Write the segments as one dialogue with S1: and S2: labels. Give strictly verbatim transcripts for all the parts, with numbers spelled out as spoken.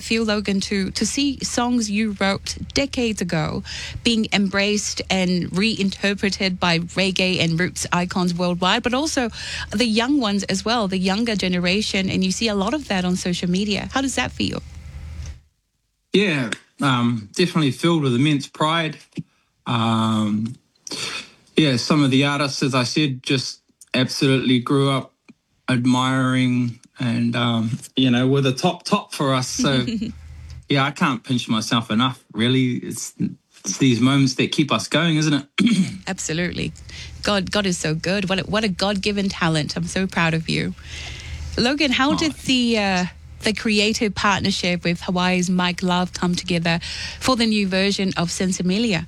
S1: feel, Logan, to, to see songs you wrote decades ago being embraced and reinterpreted by reggae and roots icons worldwide, but also the young ones as well, the younger generation, and you see a lot of that on social media. How does that feel?
S2: Yeah, um, definitely filled with immense pride. Um, yeah, some of the artists, as I said, just absolutely grew up admiring and, um, you know, were the top, top for us. So, yeah, I can't pinch myself enough, really. It's, it's these moments that keep us going, isn't it?
S1: Absolutely. God God is so good. What a, what a God-given talent. I'm so proud of you. Logan, how oh. did the... Uh, the creative partnership with Hawaii's Mike Love come together for the new version of Sensimilia?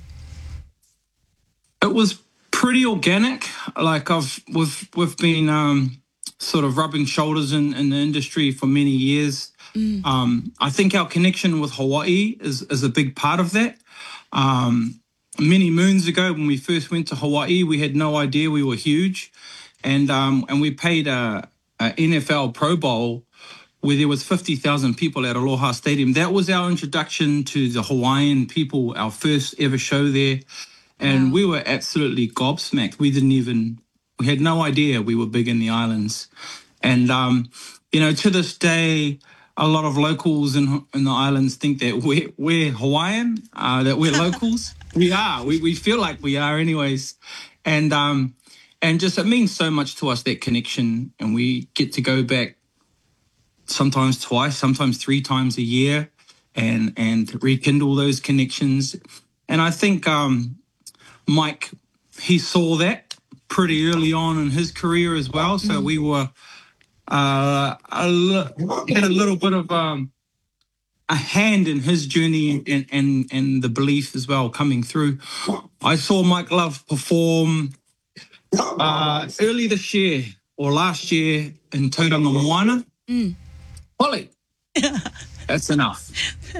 S2: It was pretty organic. Like I've we've we've been um, sort of rubbing shoulders in, in the industry for many years. Mm. Um, I think our connection with Hawaii is is a big part of that. Um, many moons ago, when we first went to Hawaii, we had no idea we were huge, and um, and we paid a, a N F L Pro Bowl where there was fifty thousand people at Aloha Stadium. That was our introduction to the Hawaiian people, our first ever show there. And wow. we were absolutely gobsmacked. We didn't even, we had no idea we were big in the islands. And, um, you know, to this day, a lot of locals in, in the islands think that we're, we're Hawaiian, uh, that we're locals. We are. We, we feel like we are anyways. And, um, and just it means so much to us, that connection. And we get to go back sometimes twice, sometimes three times a year, and and rekindle those connections. And I think um, Mike, he saw that pretty early on in his career as well. So we were uh, a li- had a little bit of um, a hand in his journey and, and and the belief as well coming through. I saw Mike Love perform uh, early this year or last year in Tauranga Moana. Mm. Holly, that's enough.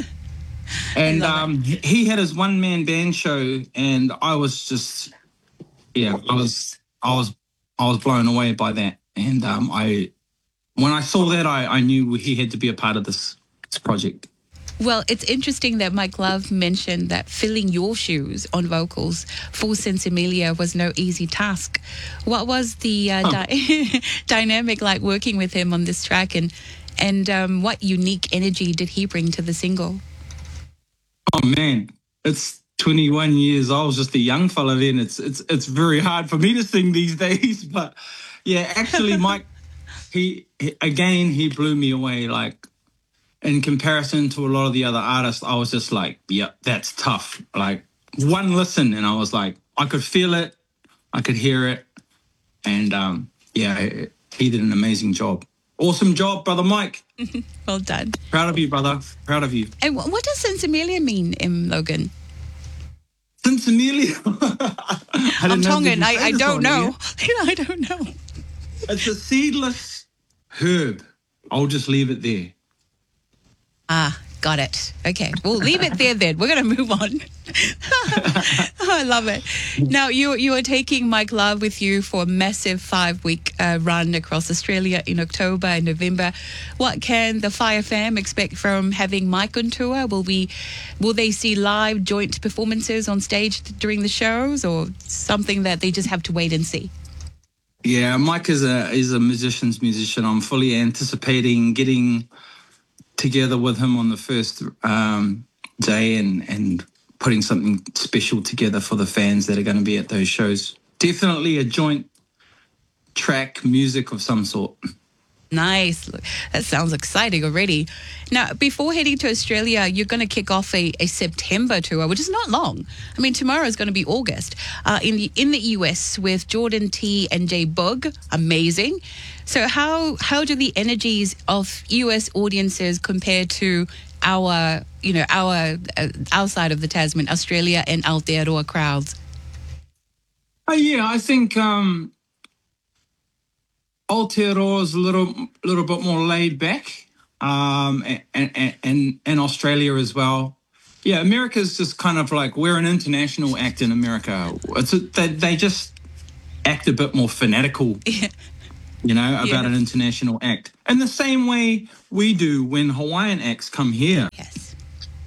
S2: And um, he had his one-man band show, and I was just, yeah, I was, I was, I was blown away by that. And um, I, when I saw that, I, I knew he had to be a part of this, this project.
S1: Well, it's interesting that Mike Love mentioned that filling your shoes on vocals for Sensimilia was no easy task. What was the uh, huh. di- dynamic like working with him on this track, and and um, what unique energy did he bring to the single?
S2: Oh man, it's twenty-one years. I was just a young fella then. It's it's it's very hard for me to sing these days, but yeah, actually, Mike, he, he again he blew me away. Like, in comparison to a lot of the other artists, I was just like, yeah, that's tough. Like, one listen and I was like, I could feel it, I could hear it. And um, yeah, he did an amazing job. Awesome job, Brother Mike.
S1: Well done.
S2: Proud of you, brother. Proud of you.
S1: And what does Sensimilia mean, um, Logan?
S2: Sensimilia?
S1: I'm Tongan. I, I don't know. I don't know.
S2: It's a seedless herb. I'll just leave it there.
S1: Ah, got it. Okay, we'll leave it there then. We're going to move on. Oh, I love it. Now, you you are taking Mike Love with you for a massive five-week uh, run across Australia in October and November. What can the Fire Fam expect from having Mike on tour? Will we, will they see live joint performances on stage during the shows, or something that they just have to wait and see?
S2: Yeah, Mike is a is a musician's musician. I'm fully anticipating getting together with him on the first um, day and, and putting something special together for the fans that are going to be at those shows. Definitely a joint track, music of some sort.
S1: Nice. That sounds exciting already. Now, before heading to Australia, you're going to kick off a, a September tour, which is not long. I mean, tomorrow is going to be August, uh, in the in the U S with Jordan T and J Boog. Amazing. So how how do the energies of U S audiences compare to our, you know, our uh, outside of the Tasman, Australia and Aotearoa crowds?
S2: Oh, yeah, I think um, Aotearoa is a little little bit more laid back, um, and, and, and, and Australia as well. Yeah, America's just kind of like, we're an international act in America. It's a, they, they just act a bit more fanatical. Yeah. You know, about yeah. an international act. In the same way we do when Hawaiian acts come here.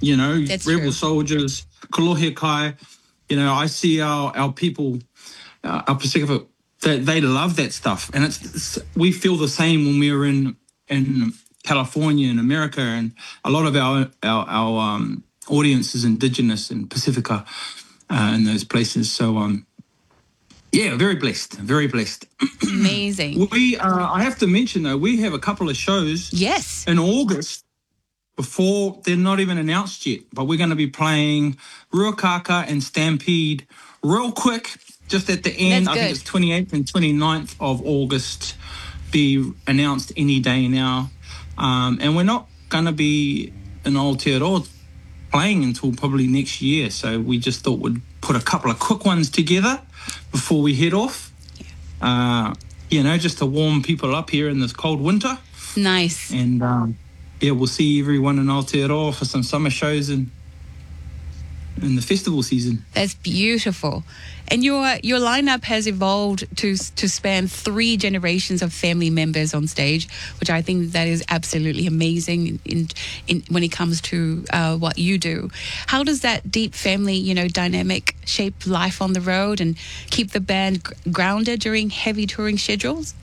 S2: you know,
S1: That's
S2: rebel
S1: true.
S2: soldiers, Kolohe Kai. You know, I see our, our people, uh, our Pacific, they, they love that stuff. And it's, it's we feel the same when we're in in California and America, and a lot of our our, our um, audience is Indigenous in Pacifica uh, in those places. So, um, yeah, very blessed, very blessed.
S1: Amazing.
S2: We, uh, I have to mention though, we have a couple of shows
S1: Yes.
S2: in August before they're not even announced yet, but we're going to be playing Ruakaka and Stampede real quick, just at the end.
S1: That's
S2: I think
S1: good.
S2: it's twenty-eighth and twenty-ninth of August, be announced any day now. Um, and we're not going to be in Aotearoa playing until probably next year. So we just thought we'd put a couple of quick ones together before we head off. Uh, you know, just to warm people up here in this cold winter.
S1: Nice.
S2: And um, yeah, we'll see everyone in Aotearoa for some summer shows and in the festival season.
S1: That's beautiful. And your your lineup has evolved to to span three generations of family members on stage, which I think that is absolutely amazing in, in when it comes to uh, what you do. How does that deep family, you know, dynamic shape life on the road and keep the band gr- grounded during heavy touring schedules?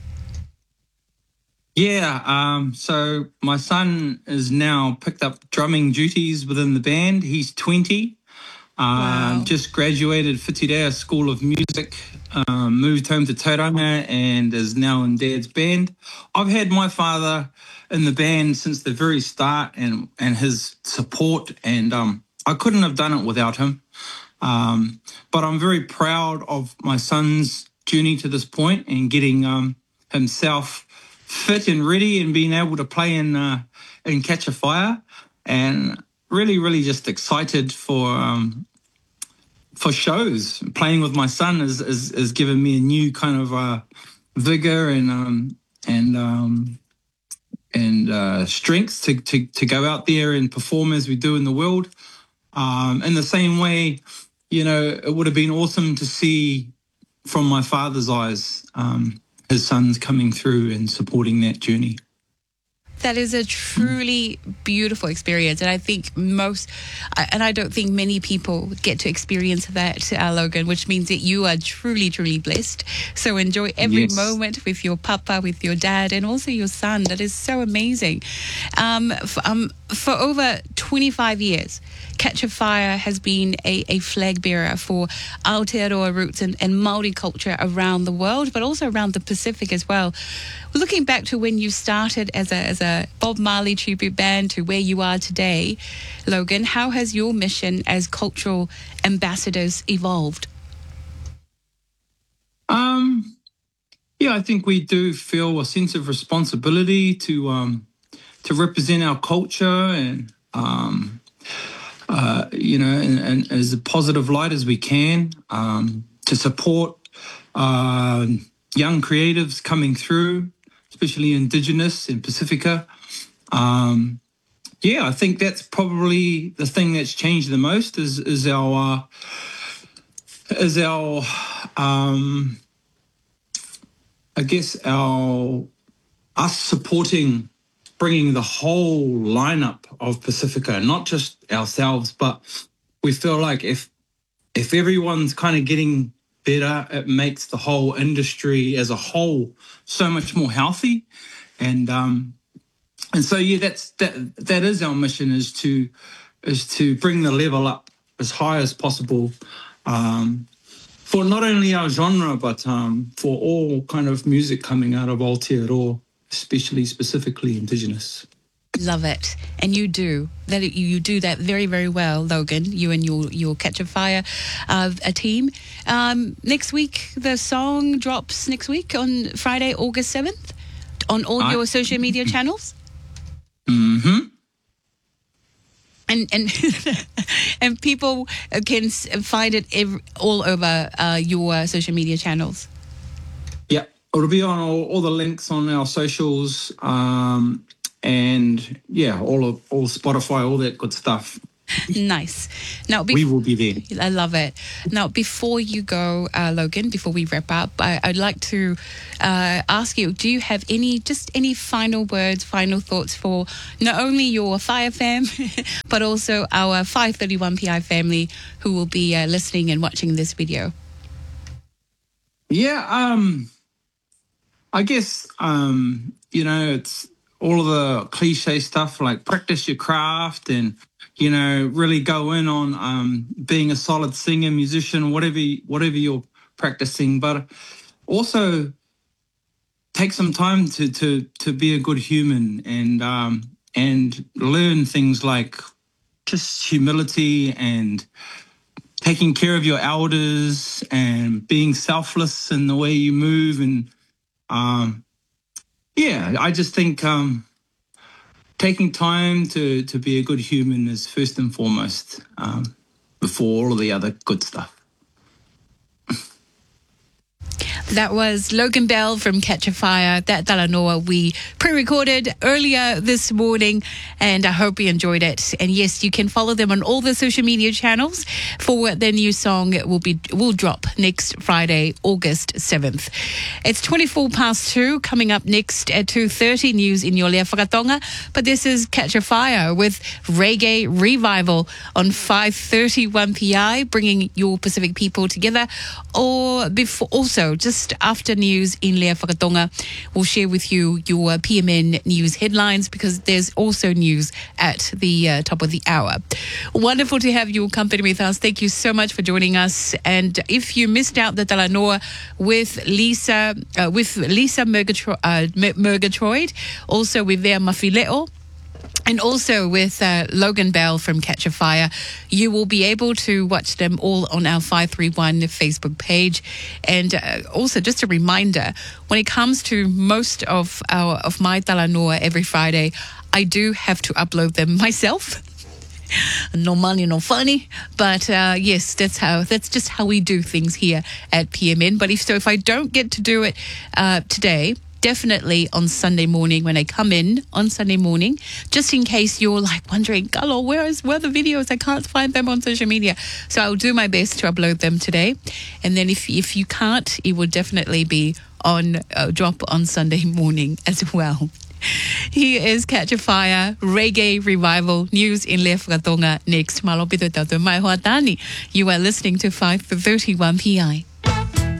S2: Yeah, um, so my son is now picked up drumming duties within the band. He's twenty. Um,
S1: Wow.
S2: just graduated Whitirea School of Music, um, moved home to Tauranga and is now in Dad's band. I've had my father in the band since the very start, and, and his support, and um, I couldn't have done it without him. Um, but I'm very proud of my son's journey to this point and getting um, himself fit and ready and being able to play in, uh, in Catch a Fire, and really, really just excited for um, for shows. Playing with my son has is, is, is given me a new kind of uh, vigor and um, and um, and uh, strength to, to to go out there and perform as we do in the world. Um, in the same way, you know, it would have been awesome to see from my father's eyes um, his sons coming through and supporting that journey.
S1: That is a truly beautiful experience, and I think most, and I don't think many people get to experience that, uh, Logan, which means that you are truly, truly blessed. So enjoy every
S2: Yes.
S1: moment with your papa, with your dad, and also your son. That is so amazing. Um, for, um, for over twenty-five years, Catch a Fire has been a, a flag bearer for Aotearoa roots and, and Māori culture around the world, but also around the Pacific as well. Looking back to when you started as a as a Bob Marley tribute band to where you are today, Logan, how has your mission as cultural ambassadors evolved?
S2: Um, yeah, I think we do feel a sense of responsibility to um, to represent our culture and um, uh, you know, and, and as a positive light as we can, um, to support uh, young creatives coming through, especially Indigenous and Pacifica. Um, yeah, I think that's probably the thing that's changed the most is is our uh, is our um, I guess our us supporting, bringing the whole lineup of Pacifica, not just ourselves, but we feel like if if everyone's kind of getting better, it makes the whole industry as a whole so much more healthy, and um, and so yeah, that's that that is our mission, is to is to bring the level up as high as possible. Um, for not only our genre, but um, for all kind of music coming out of Aotearoa, especially specifically Indigenous.
S1: Love it, and you do that. You do that very, very well, Logan. You and your your Catch a Fire, uh, a team. Um, next week, the song drops next week on Friday, August seventh, on all
S2: I-
S1: your social media channels.
S2: Mm-hmm.
S1: And and and people can s- find it ev- all over uh, your social media channels.
S2: Yeah, it'll be on all, all the links on our socials, um, and yeah, all of all Spotify, all that good stuff.
S1: Nice. Now, bef-
S2: we will be there.
S1: I love it. Now, before you go, uh, Logan, before we wrap up, I, I'd like to uh, ask you, do you have any, just any final words, final thoughts for not only your Fire fam, but also our five thirty-one P I family who will be uh, listening and watching this video?
S2: Yeah, um, I guess, um, you know, it's all of the cliche stuff like practice your craft and, you know, really go in on um, being a solid singer, musician, whatever, whatever you're practicing. But also take some time to to to be a good human and um, and learn things like just humility and taking care of your elders and being selfless in the way you move. And um, yeah, I just think um, taking time to, to be a good human is first and foremost um, before all of the other good stuff.
S1: That was Logan Bell from Catch a Fire. That Talanoa we pre-recorded earlier this morning, and I hope you enjoyed it. And yes, you can follow them on all the social media channels for their new song. It will be will drop next Friday, August seventh. It's twenty-four past two. Coming up next at two thirty, news in your Lea Whakatonga. But this is Catch a Fire with Reggae Revival on five thirty-one P I, bringing your Pacific people together. Or before, also just after news in Lea Whakatonga, we'll share with you your P M N news headlines, because there's also news at the uh, top of the hour. Wonderful to have you accompany with us. Thank you so much for joining us. And if you missed out the Talanoa with Lisa, uh, with Lisa Murgatroyd, uh, Murgatroyd, also with their Mafileo, and also with uh, Logan Bell from Catch a Fire, you will be able to watch them all on our five three one Facebook page. And uh, also, just a reminder, when it comes to most of our of my Talanoa every Friday, I do have to upload them myself. No money, no funny. But uh, yes, that's how that's just how we do things here at P M N. But if so, if I don't get to do it uh, today, definitely on Sunday morning when I come in on Sunday morning, just in case you're like wondering, Galo, where is where are the videos? I can't find them on social media. So I'll do my best to upload them today. And then if if you can't, it will definitely be on uh, drop on Sunday morning as well. Here is Catch a Fire, Reggae Revival, news in Lea Whakatonga next. Malopito tato mai hoa tani. You are listening to five thirty-one P I.